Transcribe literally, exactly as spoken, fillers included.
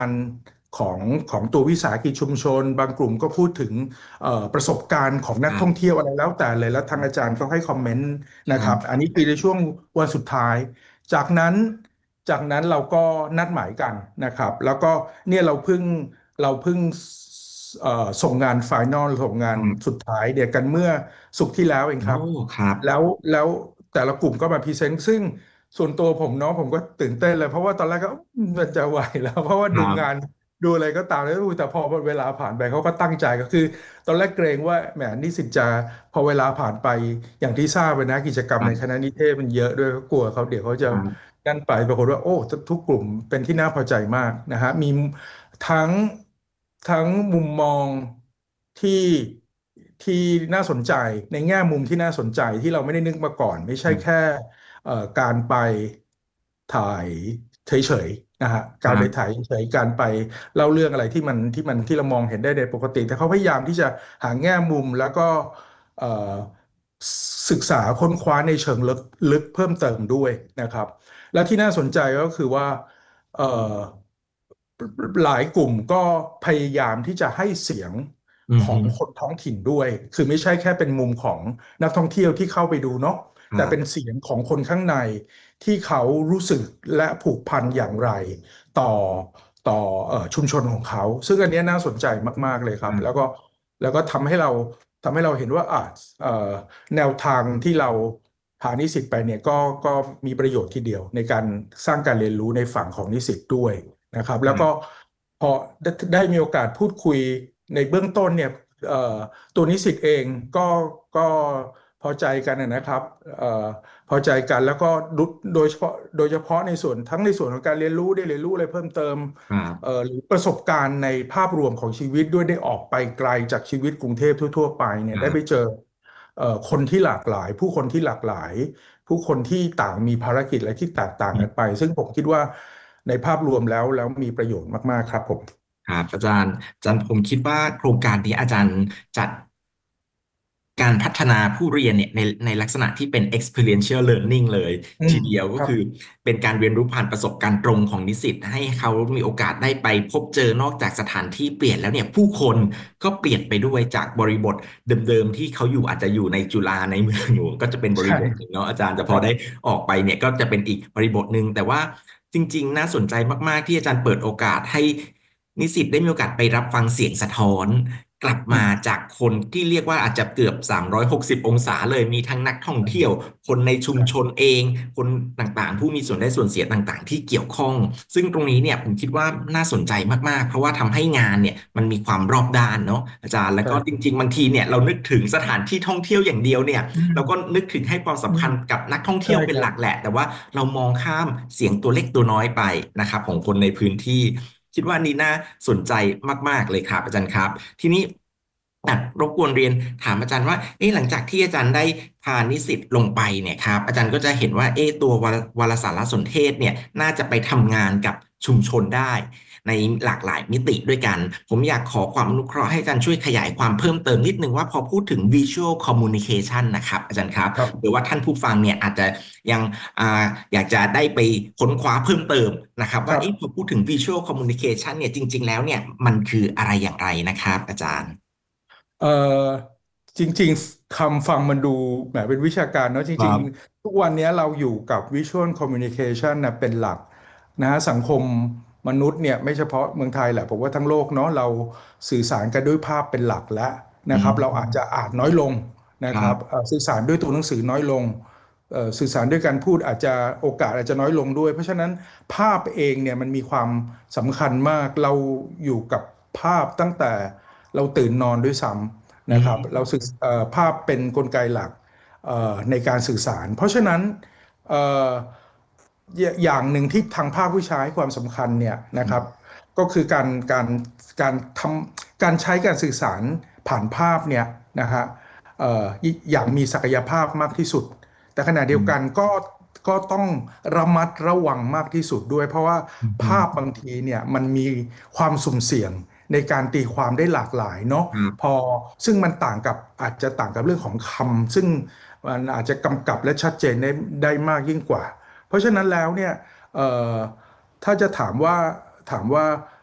ณ์ของของตัววิสาหกิจชุมชนบางกลุ่มก็พูดถึงเอ่อประสบการณ์ของนักท่องครับเที่ยวอะไรแล้วแต่เลยแล้วทางอาจารย์ก็ให้คอมเมนต์นะครับครับอันนี้คือในช่วงวันสุดท้ายจากนั้นจากนั้นเราก็นัดหมายกันนะครับแล้วก็เนี่ยเราเพิ่งเราเพิ่งเอ่อส่งงานไฟนอลส่งงานครับสุดท้ายเดียวกันเมื่อศุกร์ที่แล้วเองโอ้ครับครับแล้วแล้วแต่ละกลุ่มก็มาพรีเซนต์ซึ่ง ส่วนตัวผมเนาะผมก็ตื่นเต้นเลยเพราะว่าตอนแรกก็อืมมันจะไหวแล้วเพราะว่าดูงานครับดูอะไรก็ตามแล้วแต่พอเวลาผ่านไปเขาก็ตั้งใจก็คือตอนแรกเกรงว่าแหมนิสิตจะพอเวลาผ่านไปอย่างที่ทราบไปนะกิจกรรมในคณะนิเทศมันเยอะด้วยก็กลัวเขาเดี๋ยวเขาจะครับนั่นไปปรากฏว่าโอ้ทุกกลุ่มเป็นที่น่าพอใจมากนะฮะมีทั้งทั้งมุมมองที่ที่น่าสนใจในแง่มุมที่น่าสนใจที่เราไม่ได้นึกมาก่อนไม่ใช่แค่ เอ่อการไปถ่ายเฉยๆนะฮะการไปถ่ายครับเฉยๆการไปเล่าเรื่องอะไรที่มันที่มันที่เรามองเห็นได้ในปกติแต่เขาพยายามที่จะหาแง่มุมแล้วก็เอ่อศึกษาค้นคว้าในเชิงลึกลึกเพิ่มเติมด้วยนะครับและที่น่าสนใจก็คือว่าเอ่อหลายกลุ่มก็พยายามที่จะให้เสียงอืมฮึของคนท้องถิ่นด้วยคือไม่ใช่แค่เป็นมุมของนักท่องเที่ยวที่เข้าไปดูเนาะ แต่เป็นครับเสียงของคนข้างในที่เขารู้สึกและผูกพันอย่างไรต่อต่อเอ่อชุมชนของเขาซึ่งอันเนี้ยน่าสนใจมากๆเลยครับแล้วก็แล้วก็ทำให้เราทำให้เราเห็นว่าอ่าเอ่อแนวทางที่เราพานิสิตไปเนี่ยก็ก็มีประโยชน์ทีเดียวในการสร้างการเรียนรู้ในฝั่งของนิสิตด้วยนะครับแล้วก็พอได้ได้มีโอกาสพูดคุยในเบื้องต้นเนี่ยเอ่อ ตัวนิสิตเองก็ก็พอใจกันนะครับเอ่อพอใจกันแล้วก็ดุโดยเฉพาะโดยเฉพาะในส่วนทั้งในส่วนของการเรียนรู้ได้เรียนรู้อะไรเพิ่มเติมครับเอ่อหรือประสบการณ์ในภาพรวมของชีวิตด้วยได้ออกไปไกลจากชีวิตกรุงเทพทั่วๆไปเนี่ยครับได้ไปเจอเอ่อคนที่หลากหลายผู้คนที่หลากหลายผู้คนที่ต่างมีภารกิจอะไรที่แตกต่างกันไปซึ่งผมคิดว่าในภาพรวมแล้วแล้วมีประโยชน์มากๆครับผมครับอาจารย์อาจารย์ผมคิดว่าโครงการนี้อาจารย์จัดการพัฒนาผู้เรียนเนี่ยในในลักษณะที่เป็น experiential learning เลยอืมทีเดียวครับก็คือเป็นการเรียนรู้ผ่านประสบการณ์ตรงของนิสิตให้เขามีโอกาสได้ไปพบเจอนอกจากสถานที่เปลี่ยนแล้วเนี่ยผู้คนก็เปลี่ยนไปด้วยจากบริบทเดิมๆที่เขาอยู่อาจจะอยู่ในจุฬาในเมืองอยู่ก็จะเป็นบริใช่บทหนึ่งเนาะอาจารย์จะครับพอได้ออกไปเนี่ยก็จะเป็นอีกบริบทหนึ่งแต่ว่าจริงๆน่าสนใจมากๆที่อาจารย์เปิดโอกาสให้นิสิตได้มีโอกาสไปรับฟังเสียงสะท้อน กลับมาอืมจากคนที่เรียกว่าอาจจะเกือบสามร้อยหกสิบองศาเลยมีทั้งนักท่องเที่ยวคนในชุมชนเองคนต่างๆผู้มีส่วนได้ส่วนเสียต่างๆที่เกี่ยวข้องซึ่งตรงนี้เนี่ยผมคิดว่าน่าสนใจมากๆเพราะว่าทำให้งานเนี่ยมันมีความรอบด้านเนาะอาจารย์แล้วก็จใช่ริงๆบางทีเนี่ยเรานึกถึงสถานที่ท่องเที่ยวอย่างเดียวเนี่ยอืมเราก็นึกถึงให้ความอืสำคัมญกับนักท่องเที่ใช่ครับยวเป็นหลักแหละแต่ว่าเรามองข้ามเสียงตัวเล็กตัวน้อยไปนะครับของคนในพื้นที่คิดว่านี่น่าสนใจมากๆเลยครับอาจารย์ครับ ทีนี้อ่ะรบกวนเรียนถามอาจารย์ว่าเอ๊ะหลังจากที่อาจารย์ได้พานิสิตลงไปเนี่ยครับอาจารย์ก็จะเห็นว่าเอ๊ะตัววารวารสารสนเทศเนี่ยน่าจะไปทำงานกับชุมชนได้ในหลากหลายมิติด้วยกันผมอยากขอความอนุเคราะห์ให้อาจารย์ช่วยขยายความเพิ่มเติมนิดนึงว่าพอพูดถึง visual communication นะครับอาจารย์ครับหรือครับว่าท่านผู้ฟังเนี่ยอาจจะยังอ่าอยากจะได้ไปค้นคว้าเพิ่มเติมนะครับครับว่าเอ๊ะพอพูดถึง visual communication เนี่ยจริงๆแล้วเนี่ยมันคืออะไรอย่างไรนะครับอาจารย์เอ่อจริงๆคำฟังมันดูแหมเป็นวิชาการเนอะจริงครับๆทุกวันนี้เราอยู่กับ Visual Communication นะเป็นหลักนะฮะสังคมมนุษย์เนี่ยไม่เฉพาะเมืองไทยแหละผมว่าทั้งโลกเนาะเราสื่อสารกันด้วยภาพเป็นหลักแล้วอืนะครับเราอาจจะมอ่านน้อยลงนะครับครับเอ่อสื่อสารด้วยตัวหนังสือน้อยลงเอ่อสื่อสารด้วยการพูดอาจจะโอกาสอาจจะน้อยลงด้วยเพราะฉะนั้นภาพเองเนี่ยมันมีความสำคัญมากเราอยู่กับภาพตั้งแต่เราตื่นนอนด้วยซ้ำอืนะครับเรามสื่อเอ่อภาพเป็นกลไกหลักเอ่อในการสื่อสารเพราะฉะนั้นเอ่ออย่าอย่างหนึ่งที่ทางภาควิชาให้ความสำคัญเนี่ยนะครับก็คือการการการทำการใช้การสื่อสารผ่านภาพเนี่ยนะฮะเอ่ออย่างมีศักยภาพมากที่สุดแต่ขณะเดียวกันก็ก็ต้องระมัดระวังมากที่สุดด้วยเพราะว่าอืภาพบางมทีเนี่ยมันมีความสุ่มเสี่ยงในการตีความได้หลากหลายเนาะ พครับอซึ่งมันต่างกับอาจจะต่างกับเรื่องของคำซึ่งมันอาจจะกำกับและชัดเจนได้ได้มากยิ่งกว่าเพราะฉะนั้นแล้วเนี่ยเอ่อถ้าจะถามว่าถามว่า